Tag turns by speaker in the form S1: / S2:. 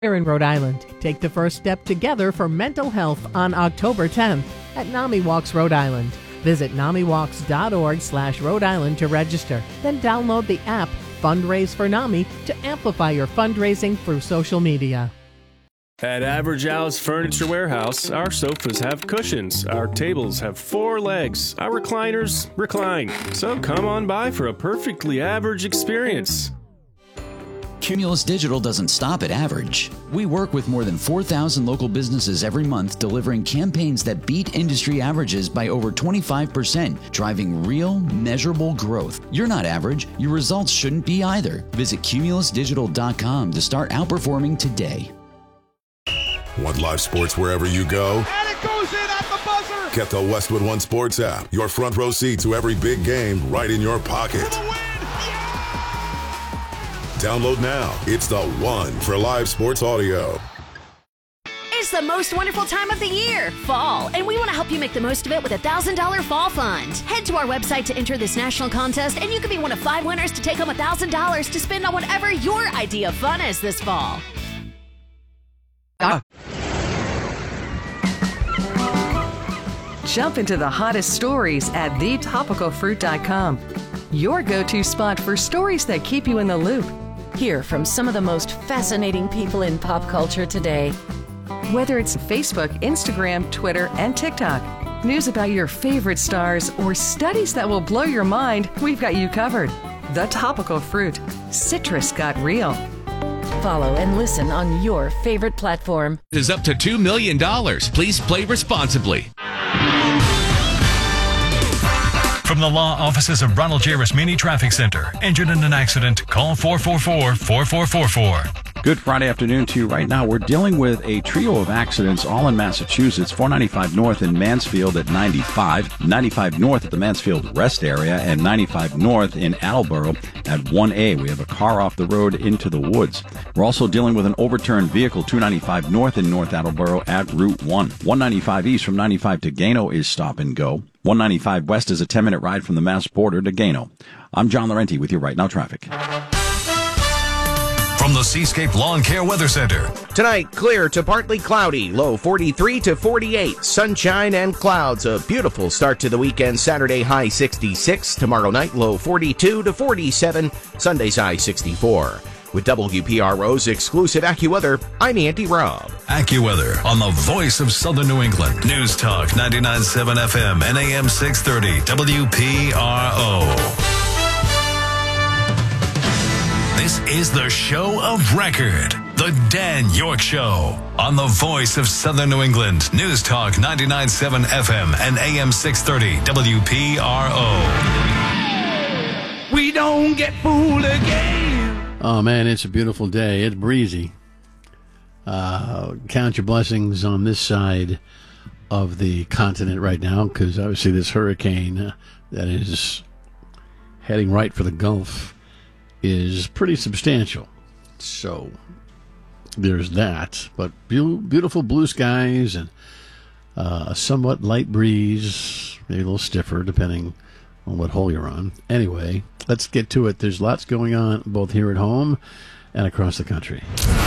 S1: Here in Rhode Island, take the first step together for mental health on October 10th at NAMI Walks Rhode Island. Visit NAMIWalks.org/Rhode Island to register. Then download the app Fundraise for NAMI to amplify your fundraising through social media.
S2: At Average Al's Furniture Warehouse, our sofas have cushions, our tables have 4 legs, our recliners recline. So come on by for a perfectly average experience.
S3: Cumulus Digital doesn't stop at average. We work with more than 4,000 local businesses every month, delivering campaigns that beat industry averages by over 25%, driving real, measurable growth. You're not average. Your results shouldn't be either. Visit cumulusdigital.com to start outperforming today.
S4: Want live sports wherever you go?
S5: And it goes in at the buzzer!
S4: Get the Westwood One Sports app. Your front row seat to every big game right in your pocket. Download now. It's the one for live sports audio.
S6: It's the most wonderful time of the year, fall, and we want to help you make the most of it with a $1,000 fall fund. Head to our website to enter this national contest, and you could be one of 5 winners to take home $1,000 to spend on whatever your idea of fun is this fall.
S7: Jump into the hottest stories at thetopicalfruit.com. Your go-to spot for stories that keep you in the loop.
S8: Hear from some of the most fascinating people in pop culture today.
S7: Whether it's Facebook, Instagram, Twitter, and TikTok, news about your favorite stars, or studies that will blow your mind, we've got you covered. The Topical Fruit. Citrus got real.
S8: Follow and listen on your favorite platform.
S9: It is up to $2 million. Please play responsibly.
S10: From the law offices of Ronald J. Rasmini Traffic Center. Injured in an accident? Call 444-4444.
S11: Good Friday afternoon to you. Right now, we're dealing with a trio of accidents all in Massachusetts. 495 North in Mansfield at 95, 95 North at the Mansfield Rest Area, and 95 North in Attleboro at 1A. We have a car off the road into the woods. We're also dealing with an overturned vehicle, 295 North in North Attleboro at Route 1. 195 East from 95 to Gano is stop and go. 195 West is a 10-minute ride from the Mass border to Gano. I'm John Laurenti with your Right Now traffic.
S10: From the Seascape Lawn Care Weather Center.
S12: Tonight, clear to partly cloudy, low 43 to 48. Sunshine and clouds. A beautiful start to the weekend. Saturday, high 66. Tomorrow night, low 42 to 47. Sunday's high 64. With WPRO's exclusive AccuWeather, I'm Andy Robb.
S10: AccuWeather on the voice of Southern New England. News Talk 99.7 FM and AM 630 WPRO. This is the show of record, The Dan York Show, on the voice of Southern New England. News Talk 99.7 FM and AM 630 WPRO.
S5: We don't get fooled again.
S13: Oh, man, it's a beautiful day. It's breezy. Count your blessings on this side of the continent right now, because obviously this hurricane that is heading right for the Gulf is pretty substantial. So there's that. But beautiful blue skies and a somewhat light breeze, maybe a little stiffer depending on what hole you're on. Anyway, let's get to it. There's lots going on both here at home and across the country.